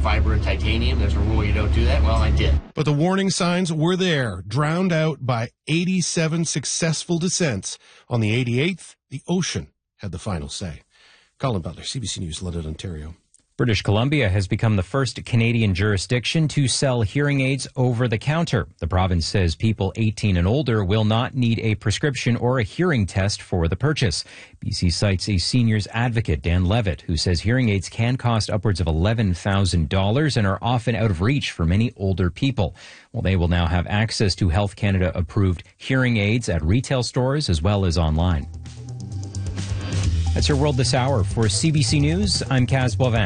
fiber and titanium. There's a rule you don't do that. Well, I did. But the warning signs were there, drowned out by 87 successful descents. On the 88th, the ocean had the final say. Colin Butler, CBC News, London, Ontario. British Columbia has become the first Canadian jurisdiction to sell hearing aids over the counter. The province says people 18 and older will not need a prescription or a hearing test for the purchase. BC cites a seniors advocate, Dan Levitt, who says hearing aids can cost upwards of $11,000 and are often out of reach for many older people. Well, they will now have access to Health Canada approved hearing aids at retail stores as well as online. That's your World This Hour. For CBC News, I'm Kaz Boivin.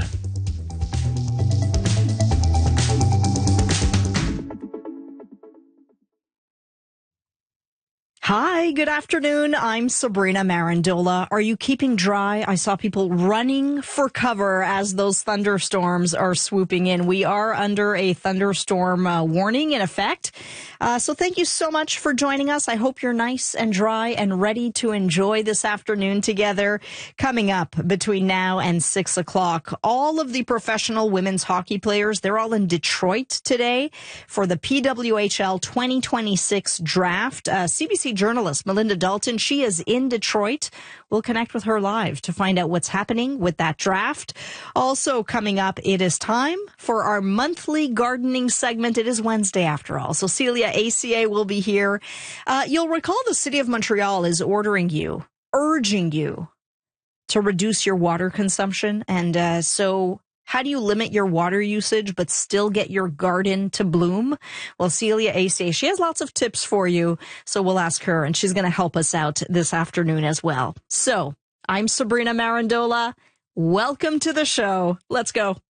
Hi, good afternoon. I'm Sabrina Marandola. Are you keeping dry? I saw people running for cover as those thunderstorms are swooping in. We are under a thunderstorm warning in effect. So thank you so much for joining us. I hope you're nice and dry and ready to enjoy this afternoon together. Coming up between now and 6 o'clock, all of the professional women's hockey players, they're all in Detroit today for the PWHL 2026 draft. CBC journalist Melinda Dalton, she is in Detroit. We'll connect with her live to find out what's happening with that draft. Also coming up, it is time for our monthly gardening segment. It is Wednesday after all. So Celia ACA will be here. You'll recall the city of Montreal is urging you to reduce your water consumption. And so how do you limit your water usage but still get your garden to bloom? Well, Celia ACA, she has lots of tips for you. So we'll ask her, and she's going to help us out this afternoon as well. So I'm Sabrina Marandola. Welcome to the show. Let's go.